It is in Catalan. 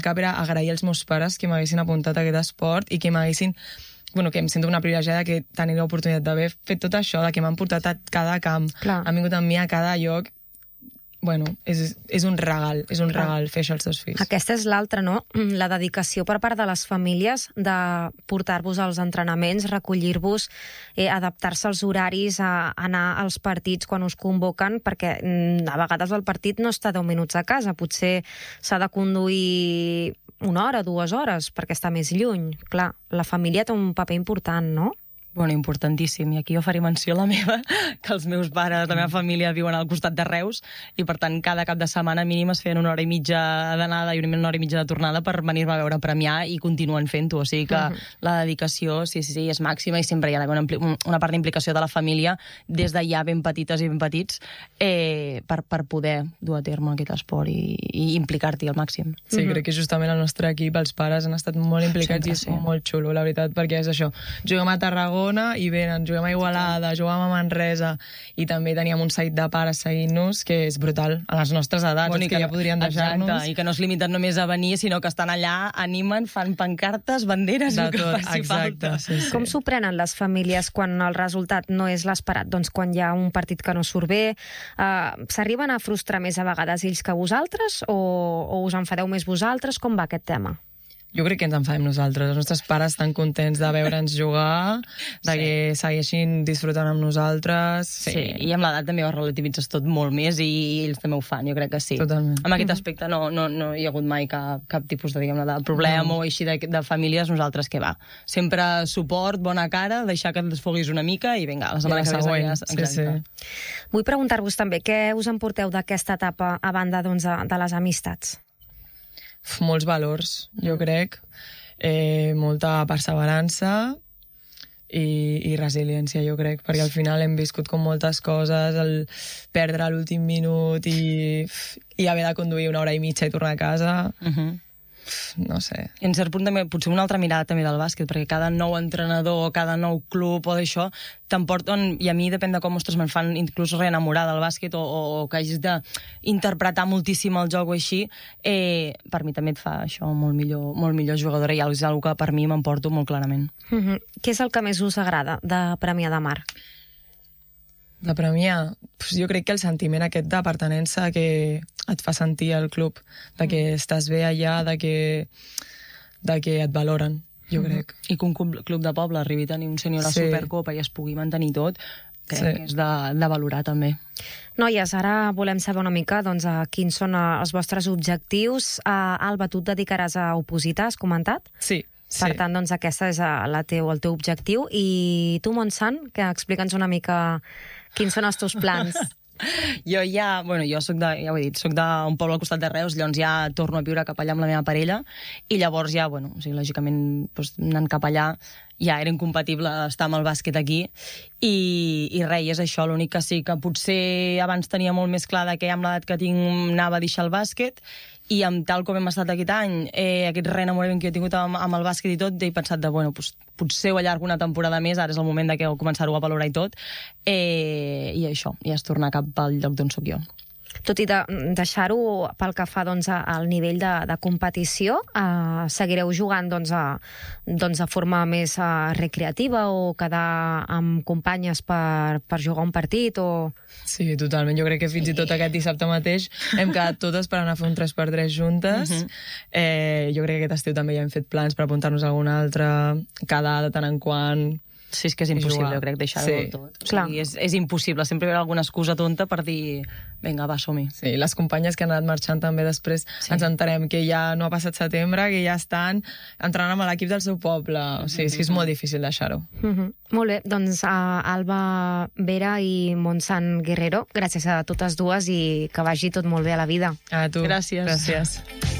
cap era agrair als meus pares que m'haguessin apuntat a aquest esport i que m'haguessin que em sento una privilegiada que tenir l'oportunitat d'haver fet tot això, de que m'han portat a cada camp, han vingut amb mi a cada lloc. És un regal fer això als teus fills. Aquesta és l'altra, no? La dedicació per part de les famílies de portar-vos als entrenaments, recollir-vos, adaptar-se als horaris, a anar als partits quan us convoquen, perquè a vegades el partit no està 10 minuts a casa, potser s'ha de conduir 1 hora, 2 hores, perquè està més lluny. Clar, la família té un paper important, no? Importantíssim. I aquí jo faré menció la meva, que els meus pares, la meva família viuen al costat de Reus i, per tant, cada cap de setmana mínim es feien 1 hora i mitja d'anada i 1 hora i mitja de tornada per venir-me a veure premiar i continuen fent-ho. O sigui que la dedicació, sí, és màxima i sempre hi ha una part d'implicació de la família des de ja ben petites i ben petits per poder dur a terme aquest esport i implicar-t'hi al màxim. Sí, crec que justament el nostre equip, els pares han estat molt implicats i és molt xulo, la veritat, perquè és això. Juguem a Tarragona i venen, juguem a Igualada, juguem a Manresa i també teníem un seguit de pares seguint-nos que és brutal, a les nostres edats, que ja podrien deixar-nos. Exacte, i que no es limiten només a venir, sinó que estan allà, animen, fan pancartes, banderes, el que faci falta. Com s'ho prenen les famílies quan el resultat no és l'esperat? Doncs quan hi ha un partit que no surt bé, s'arriben a frustrar més a vegades ells que vosaltres o us enfadeu més vosaltres? Com va aquest tema? Jo crec que ens enfadem nosaltres. Els nostres pares estan contents de veure'ns jugar, que segueixin disfrutant amb nosaltres. Sí, i amb l'edat també ho relativitzes tot molt més i ells també ho fan, jo crec que sí. Totalment. En aquest aspecte no hi ha hagut mai cap tipus de problema o així de famílies, nosaltres què va. Sempre suport, bona cara, deixar que et desfoguis una mica i vinga, la setmana que ve següent. Vull preguntar-vos també, què us en porteu d'aquesta etapa a banda de les amistats? Molts valors, jo crec, molta perseverança i resiliència, jo crec, perquè al final hem viscut com moltes coses, el perdre a l'últim minut i haver de conduir 1 hora i mitja i tornar a casa. No sé. I en cert punt també, potser una altra mirada també del bàsquet, perquè cada nou entrenador, cada nou club o d'això, t'emporten, i a mi depèn de com, ostres, me'n fan inclús reenamorar del bàsquet o que hagis d'interpretar moltíssim el joc o així, per mi també et fa això molt millor jugadora i és una cosa que per mi m'emporto molt clarament. Què és el que més us agrada de Premià de Mar? De premiar, jo crec que el sentiment aquest de pertinença que et fa sentir al club, de que estàs bé allà, de que et valoren, jo crec. I que un club de poble arribi a tenir un sènior a la Supercopa i es pugui mantenir tot, crec que és de valorar també. Noies, ara volem saber una mica quins són els vostres objectius. Alba, tu et dedicaràs a opositar, has comentat? Sí. Per tant, aquest és el teu objectiu. I tu, Montsant, explica'ns una mica quins són els teus plans. Jo soc d'un poble al costat de Reus, llavors ja torno a viure cap allà amb la meva parella i llavors ja, lògicament, anant cap allà ja era incompatible estar amb el bàsquet aquí i res, és això, l'únic que sí que potser abans tenia molt més clar que amb l'edat que tinc anava a deixar el bàsquet i amb tal com hem estat aquest any, aquest reenamorament que he tingut amb el bàsquet i tot, he pensat potser ho allargo una temporada més, ara és el moment de començar-ho a valorar i tot, i això, ja és tornar cap al lloc d'on soc jo. Tot i deixar-ho pel que fa al nivell de competició, seguireu jugant de forma més recreativa o quedar amb companyes per jugar un partit? Sí, totalment. Jo crec que fins i tot aquest dissabte mateix hem quedat totes per anar a fer un 3x3 juntes. Jo crec que aquest estiu també ja hem fet plans per apuntar-nos a alguna altra, quedar de tant en quant. Sí, és que és impossible, jo crec, deixar-ho tot. O sigui, és impossible, sempre hi ha alguna excusa tonta per dir, vinga, va, som-hi. Sí, les companyes que han anat marxant també després ens entenem que ja no ha passat setembre, que ja estan entrant amb l'equip del seu poble. O sigui, és molt difícil deixar-ho. Molt bé, doncs Alba Vera i Montsant Guerrero, gràcies a totes dues i que vagi tot molt bé a la vida. A tu. Gràcies.